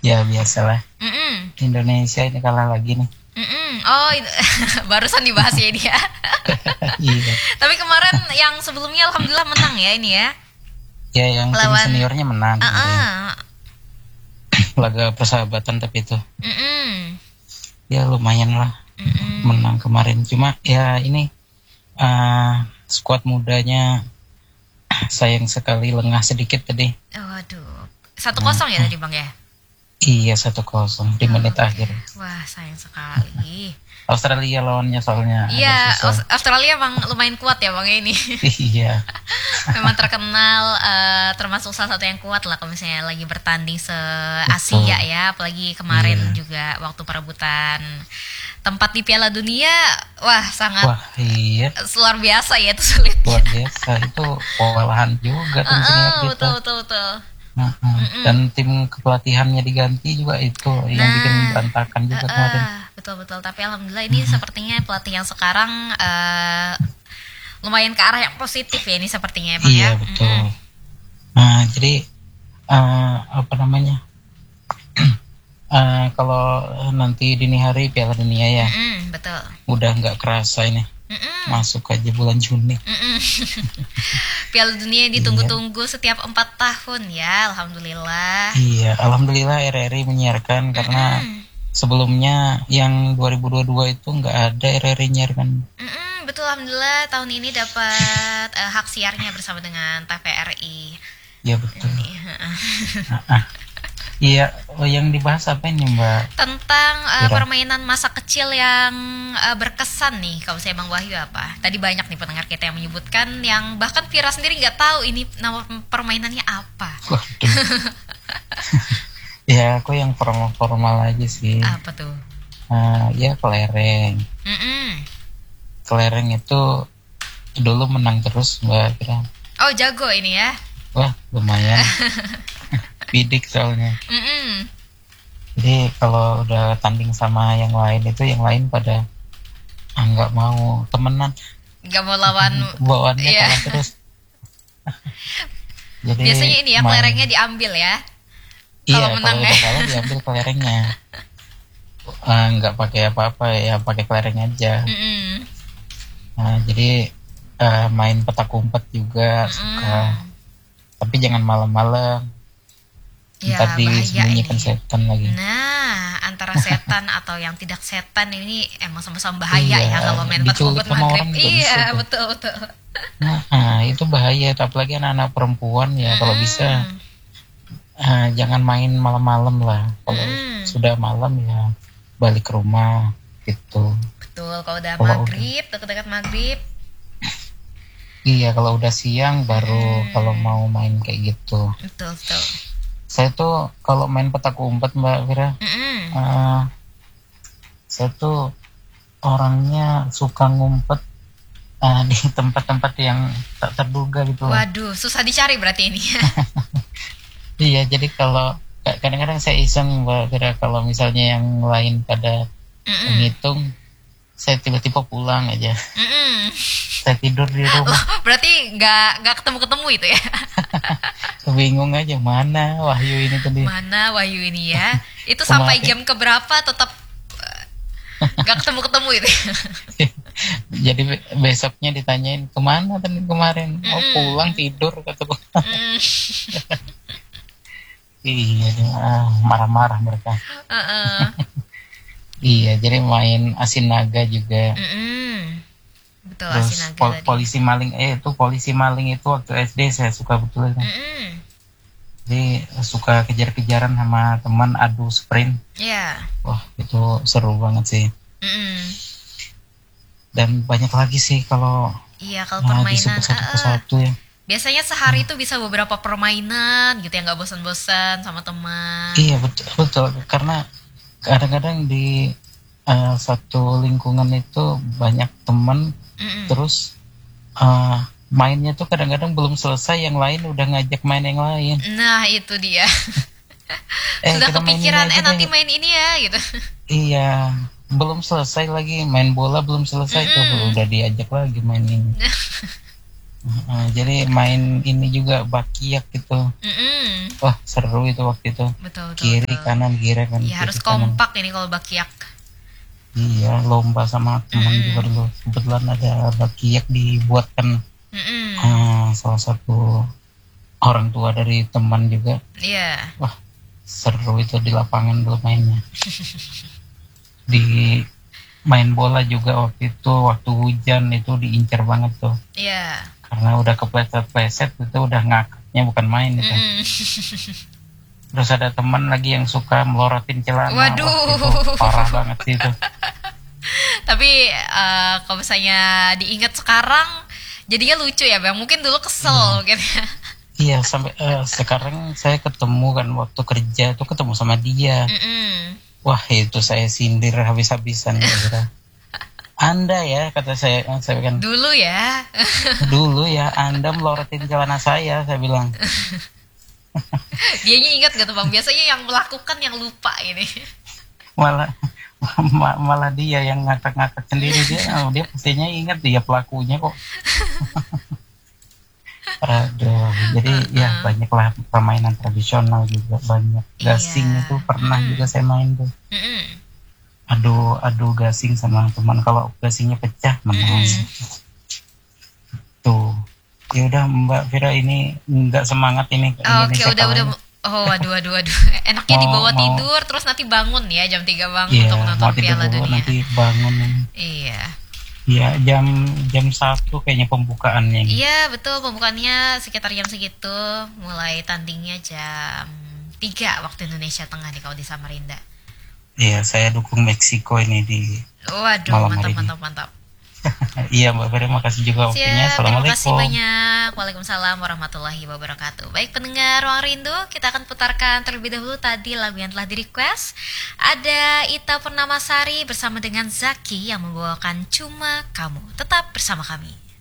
Ya biasalah. Mm-mm. Indonesia ini kalah lagi nih. Mm-mm. Oh, barusan dibahas ya ini ya. Iya. Tapi kemarin yang sebelumnya alhamdulillah menang ya ini ya. Ya yang tim Lawan seniornya menang. uh-uh. Laga persahabatan tapi itu. Mm-mm. Ya lumayan lah Mm-mm. menang kemarin. Cuma ya ini skuad mudanya sayang sekali lengah sedikit tadi. Waduh. 1-0 ya tadi Bang ya? Iya 1-0 di menit akhir. Wah, sayang sekali. Australia lawannya soalnya. Iya, agak susah. Australia emang lumayan kuat ya Bang ya ini. Iya. Memang terkenal termasuk salah satu yang kuat lah kalau misalnya lagi bertanding se-Asia ya. Apalagi kemarin Iya. juga waktu perebutan tempat di Piala Dunia. Wah, sangat Wah iya luar biasa ya, itu sulit. luar biasa itu kewalahan juga tim senior kita. Betul, betul, betul. Dan tim kepelatihannya diganti juga itu yang bikin berantakan juga kemarin. Betul, betul. Tapi alhamdulillah ini sepertinya pelatih yang sekarang lumayan ke arah yang positif ya ini sepertinya ya Bang Iya ya. betul. Nah jadi apa namanya? Kalau nanti dini hari Piala Dunia ya, Betul. udah nggak kerasa ini. Masuk aja bulan Juni. Piala Dunia yang ditunggu-tunggu setiap 4 tahun ya, alhamdulillah. Iya, alhamdulillah RRI menyiarkan karena sebelumnya yang 2022 itu nggak ada RRI nyiarkan. Betul, alhamdulillah tahun ini dapat hak siarnya bersama dengan TVRI. Iya betul. Iya, yang dibahas apa ini Mbak? Tentang permainan masa kecil yang berkesan nih, kalau saya Bang Wahyu apa? Tadi banyak nih pendengar kita yang menyebutkan, yang bahkan Vira sendiri nggak tahu ini nama permainannya apa. Waduh. Ya aku yang formal aja sih. Apa tuh? Ya kelereng. Kelereng itu dulu menang terus Mbak Vira. Oh jago ini ya? Wah lumayan. Bidik soalnya. Jadi kalau udah tanding sama yang lain itu yang lain pada nggak mau temenan, nggak mau lawan bawaannya kalah terus. Jadi biasanya ini ya kelerengnya diambil ya. Iya kalau menang kalau udah kalah diambil kelerengnya. Nggak pakai apa-apa ya, pakai kelereng aja. Nah jadi main petak umpet juga suka, tapi jangan malam-malam. Ya, Ntar disembunyikan setan lagi. Nah, antara setan atau yang tidak setan ini emang sama-sama bahaya ya kalau main petak umpet sama maghrib. orang juga Iya, bisa tuh. betul. Nah, itu bahaya, apalagi anak-anak perempuan ya. Kalau bisa jangan main malam-malam lah. Kalau sudah malam ya balik ke rumah gitu. Betul, kalau udah maghrib, dekat-dekat maghrib. Iya, kalau udah siang baru kalau mau main kayak gitu. Betul. Saya tuh kalau main petak umpet Mbak Vira, saya tuh orangnya suka ngumpet di tempat-tempat yang tak terduga gitu. Waduh, susah dicari berarti ini. Iya, jadi kalau kadang-kadang saya iseng Mbak Vira, kalau misalnya yang lain pada menghitung, saya tiba-tiba pulang aja. Saya tidur di rumah. Berarti nggak ketemu itu ya? Bingung aja mana Wahyu ini tadi. Mana Wahyu ini ya? Itu sampai jam keberapa tetap nggak ketemu itu. Jadi besoknya ditanyain kemana tadi kemarin? Oh pulang tidur kataku. Iya, marah-marah mereka. Iya, jadi main asin naga juga. Betul, terus asin naga polisi maling itu waktu SD saya suka betul kan. Jadi suka kejar-kejaran sama teman, adu sprint. Iya. Wah itu seru banget sih. Dan banyak lagi sih kalau permainan satu ya. Biasanya sehari itu bisa beberapa permainan gitu ya, nggak bosan-bosan sama teman. Iya betul karena kadang-kadang di satu lingkungan itu banyak teman. Terus mainnya tuh kadang-kadang belum selesai, yang lain udah ngajak main yang lain. Nah itu dia. Sudah kepikiran nanti main ini ya gitu. Iya, belum selesai lagi main bola, belum selesai tuh udah diajak lagi main ini. Jadi main ini juga bakiak gitu. Wah seru itu waktu itu. Betul, Kiri betul. kanan kiri kanan. Ya harus kiri kanan. kompak ini kalau bakiak. Iya lomba sama teman juga dulu. Kebetulan ada bakiak dibuatkan salah satu orang tua dari teman juga. Iya. Wah seru itu di lapangan dulu mainnya. Di main bola juga waktu itu, waktu hujan itu diincar banget tuh. Iya. Karena udah kepleset-pleset itu udah ngakaknya bukan main itu. Terus ada teman lagi yang suka melorotin celana. Waduh. Wah, itu parah banget sih itu. Tapi kalau misalnya diingat sekarang jadinya lucu ya Bang. Mungkin dulu kesel gitu ya. Iya sampai sekarang saya ketemu kan waktu kerja itu ketemu sama dia. Wah itu saya sindir habis-habisan gitu. Anda ya kata saya kan. Dulu ya. Dulu ya Anda melorotin celana saya bilang. Dianya ingat gak tuh Bang? Biasanya yang melakukan yang lupa ini. Malah dia yang ngakak-ngakak sendiri dia pastinya ingat dia pelakunya kok. Aduh, jadi ya banyaklah permainan tradisional juga banyak. Gasing itu pernah juga saya main tuh. Adu gasing sama teman, kalau gasingnya pecah menang. Tuh. Ya udah Mbak Vira ini nggak semangat ini. Oke, udah. Oh, waduh. Enaknya dibawa tidur terus nanti bangun ya jam 3 bangun untuk nonton Piala Dunia. Nanti bangun. Iya. Ya jam 1 kayaknya pembukaannya. Iya betul, pembukaannya sekitar jam segitu. Mulai tandingnya jam 3 waktu Indonesia Tengah nih kalau di Samarinda. Iya, saya dukung Meksiko ini di Waduh, mantap. Iya Mbak Ferry, makasih juga waktunya. Assalamualaikum. Terima kasih banyak. Waalaikumsalam warahmatullahi wabarakatuh. Baik pendengar Ruang Rindu, kita akan putarkan terlebih dahulu tadi lagu yang telah di-request. Ada Ita Purnamasari bersama dengan Zaki yang membawakan Cuma Kamu. Tetap bersama kami.